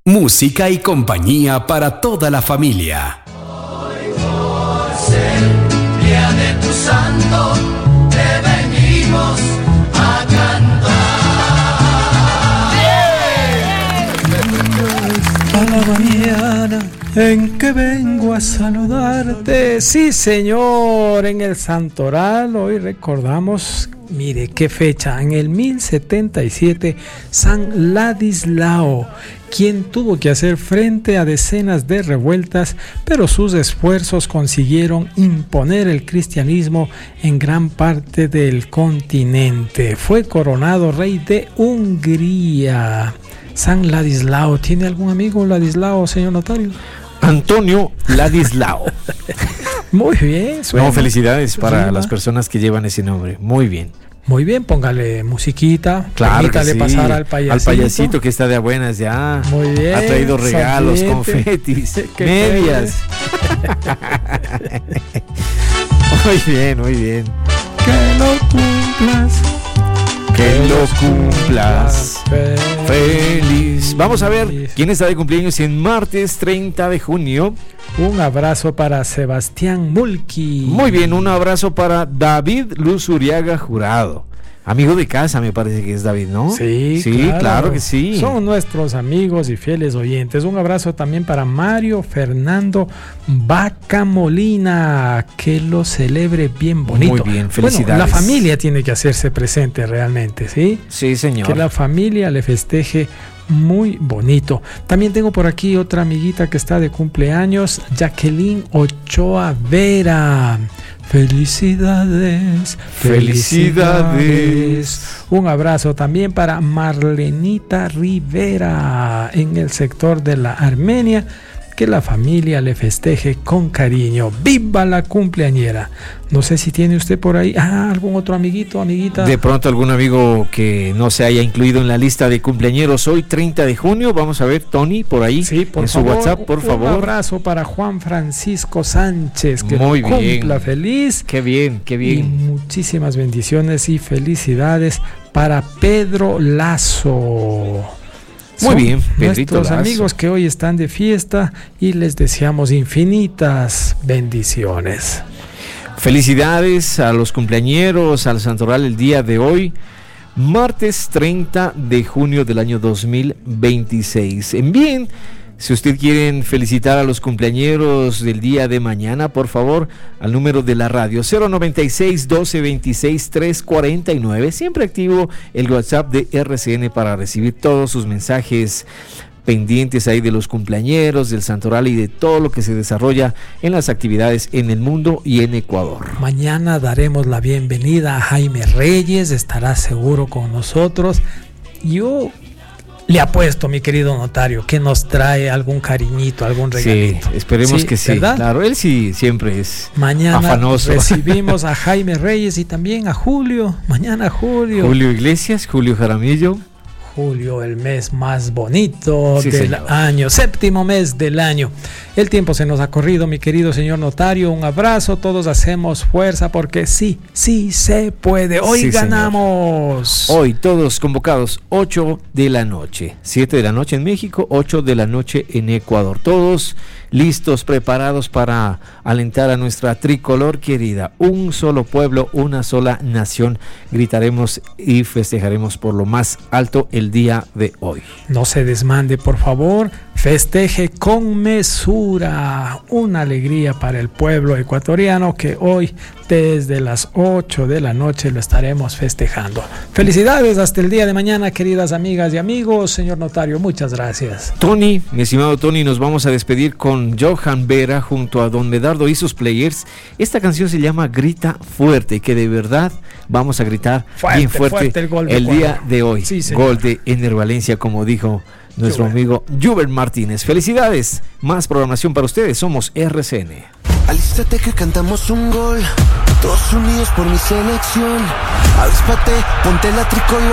Música y compañía para toda la familia. Hoy por ser día de tu santo, te venimos a cantar. A la mañana en que vengo a saludarte. Sí, señor, en el Santoral hoy recordamos, mire qué fecha, en el 1077, San Ladislao, quien tuvo que hacer frente a decenas de revueltas, pero sus esfuerzos consiguieron imponer el cristianismo en gran parte del continente. Fue coronado rey de Hungría. San Ladislao, ¿tiene algún amigo Ladislao, señor notario? Antonio Ladislao. Muy bien, suena. No, felicidades para las personas que llevan ese nombre. Muy bien. Muy bien, póngale musiquita. Claro, permítale sí. Pasar al payasito. Al payasito que está de buenas ya. Muy bien. Ha traído regalos, confetis, medias. Muy bien, muy bien. Que lo cumplas. Que lo cumplas. Feliz. Vamos a ver quién está de cumpleaños en martes 30 de junio. Un abrazo para Sebastián Mulki. Muy bien, un abrazo para David Luzuriaga Jurado. Amigo de casa, me parece que es David, ¿no? Sí, claro que sí. Son nuestros amigos y fieles oyentes. Un abrazo también para Mario Fernando Vaca Molina. Que lo celebre bien bonito. Muy bien, felicidades. Bueno, la familia tiene que hacerse presente realmente, ¿sí? Sí, señor. Que la familia le festeje muy bonito. También tengo por aquí otra amiguita que está de cumpleaños, Jacqueline Ochoa Vera. Felicidades, felicidades. Un abrazo también para Marlenita Rivera en el sector de la Armenia. Que la familia le festeje con cariño. ¡Viva la cumpleañera! No sé si tiene usted por ahí algún otro amiguito, amiguita. De pronto algún amigo que no se haya incluido en la lista de cumpleañeros hoy 30 de junio. Vamos a ver, Tony, por ahí, sí, por en favor, su WhatsApp, por favor. Un abrazo para Juan Francisco Sánchez, que muy cumpla bien. Feliz. Qué bien, qué bien. Y muchísimas bendiciones y felicidades para Pedro Lazo. Muy bien, Pedrito nuestros Lazo. Amigos que hoy están de fiesta y les deseamos infinitas bendiciones. Felicidades a los cumpleañeros, al Santoral el día de hoy, martes 30 de junio del año 2026. Envíen, si usted quieren felicitar a los cumpleañeros del día de mañana, por favor, al número de la radio 096 12 26 349. Siempre activo el WhatsApp de RCN para recibir todos sus mensajes pendientes ahí de los cumpleañeros, del Santoral y de todo lo que se desarrolla en las actividades en el mundo y en Ecuador. Mañana daremos la bienvenida a Jaime Reyes, estará seguro con nosotros. Yo le apuesto, mi querido notario, que nos trae algún cariñito, algún regalito. Sí, esperemos que sí. ¿Verdad? Claro, él sí siempre es mañana afanoso. Recibimos a Jaime Reyes y también a Julio. Mañana Julio. Julio Iglesias, Julio Jaramillo. Julio, el mes más bonito del señor. año, 7º mes del año. El tiempo se nos ha corrido, mi querido señor notario. Un abrazo, todos hacemos fuerza porque sí se puede. Hoy sí, ganamos. Señor. Hoy todos convocados, 8 de la noche, 7 de la noche en México, 8 de la noche en Ecuador. Todos listos, preparados para alentar a nuestra tricolor querida. Un solo pueblo, una sola nación. Gritaremos y festejaremos por lo más alto el día de hoy. No se desmande, por favor. Festeje con mesura. Una alegría para el pueblo ecuatoriano que hoy desde las 8 de la noche lo estaremos festejando. Felicidades hasta el día de mañana, queridas amigas y amigos. Señor notario, muchas gracias. Tony, mi estimado Tony, nos vamos a despedir con Johan Vera junto a Don Medardo y sus Players. Esta canción se llama Grita Fuerte, que de verdad vamos a gritar bien fuerte el día de hoy. Sí, gol de Ener Valencia, como dijo nuestro amigo Juber Martínez. Felicidades, más programación para ustedes. Somos RCN. Alístate que cantamos un gol, todos unidos por mi selección. Avíspate, ponte la tricolor.